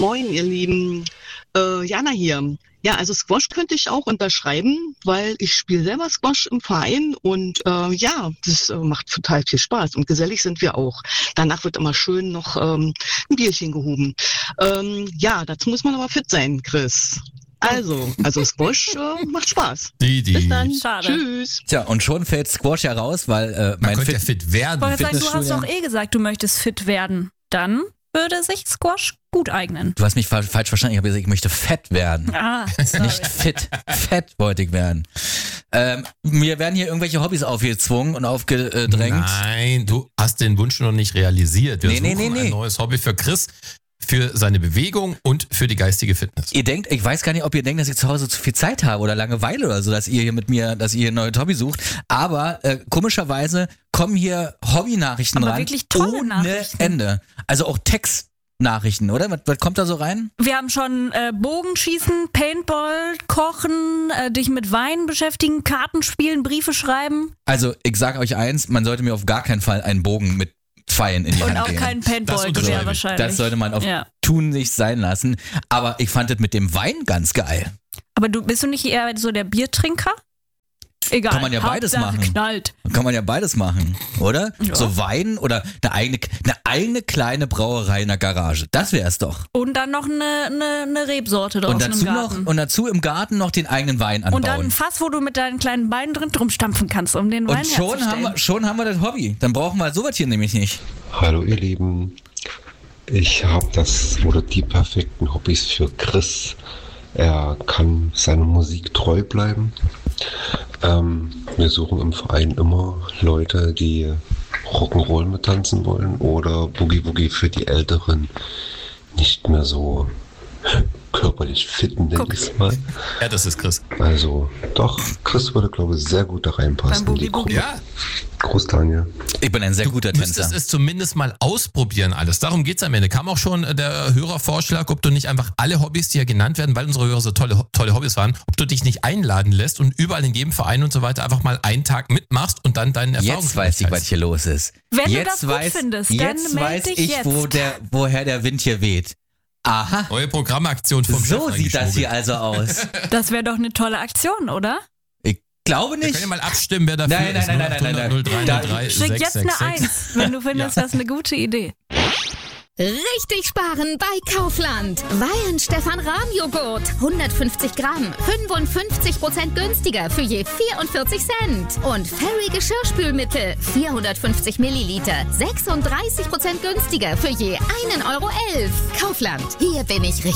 Moin, ihr Lieben. Jana hier. Ja, also Squash könnte ich auch unterschreiben, weil ich spiele selber Squash im Verein und das macht total viel Spaß und gesellig sind wir auch. Danach wird immer schön noch ein Bierchen gehoben. Dazu muss man aber fit sein, Chris. Also Squash macht Spaß. Bis dann. Schade. Tschüss. Tja, und schon fällt Squash ja raus, weil Man könnte ja fit werden. Ich wollte sagen, du hast doch gesagt, du möchtest fit werden. Dann würde sich Squash gut eignen. Du hast mich falsch verstanden. Ich habe gesagt, ich möchte fett werden. Sorry. Nicht fit. Fett wollte ich werden. Mir werden hier irgendwelche Hobbys aufgezwungen und aufgedrängt. Nein, du hast den Wunsch noch nicht realisiert. Wir suchen ein neues Hobby für Chris, für seine Bewegung und für die geistige Fitness. Ihr denkt, ich weiß gar nicht, ob ihr denkt, dass ich zu Hause zu viel Zeit habe oder Langeweile oder so, dass ihr hier mit mir, dass ihr ein neues Hobby sucht. Aber komischerweise kommen hier Hobby-Nachrichten Aber rein. wirklich tolle ohne Nachrichten. Ende. Also auch Textnachrichten, oder? Was kommt da so rein? Wir haben schon Bogenschießen, Paintball, Kochen, dich mit Wein beschäftigen, Karten spielen, Briefe schreiben. Also ich sage euch eins, man sollte mir auf gar keinen Fall einen Bogen mit Pfeilen in die Und Hand auch geben. kein Paintball-Gewehr wahrscheinlich. Das sollte man auf tun nicht sein lassen. Aber ich fand das mit dem Wein ganz geil. Aber bist du nicht eher so der Biertrinker? Egal. Kann man ja beides Hauptsache machen. Knallt. Kann man ja beides machen, oder? Ja. So Wein oder eine eigene kleine Brauerei in der Garage. Das wär's doch. Und dann noch eine Rebsorte draußen im Garten. Und dazu im Garten noch den eigenen Wein anbauen. Und dann ein Fass, wo du mit deinen kleinen Beinen drin stampfen kannst, um den Wein Und herzustellen. schon haben wir das Hobby. Dann brauchen wir sowas hier nämlich nicht. Hallo ihr Lieben, ich habe die perfekten Hobbys für Chris. Er kann seiner Musik treu bleiben. Wir suchen im Verein immer Leute, die Rock'n'Roll mit tanzen wollen oder Boogie Woogie für die Älteren, nicht mehr so körperlich fit, nenne ich es mal. Ja, das ist Chris. Also doch, Chris würde, glaube ich, sehr gut da reinpassen. Beim Boogie Woogie. Ja, Groß Daniel. Ich bin ein sehr guter du müsstest Tänzer. es zumindest mal ausprobieren alles. Darum geht's am Ende. Kam auch schon der Hörervorschlag, ob du nicht einfach alle Hobbys, die ja genannt werden, weil unsere Hörer so tolle Hobbys waren, ob du dich nicht einladen lässt und überall in jedem Verein und so weiter einfach mal einen Tag mitmachst und dann deinen Erfahrungen Jetzt weiß ich, was hier los ist. Wenn jetzt du das gut findest, dann jetzt meld weiß dich ich, jetzt. woher der Wind hier weht. Aha. Neue Programmaktion vom So Chef sieht das reingeschmuggelt. hier also aus. Das wäre doch eine tolle Aktion, oder? Ich glaube Wir nicht. können ja mal abstimmen, wer dafür Nein, ist. nein, nein, nein, nein, nein. 0303 Schick jetzt eine 666. 1, wenn du findest, das ist eine gute Idee. Richtig sparen bei Kaufland. Weihenstephan Rahmjoghurt. 150 Gramm. 55% günstiger für je 44 Cent. Und Fairy Geschirrspülmittel. 450 Milliliter. 36% günstiger für je 1,11 Euro. Kaufland. Hier bin ich richtig.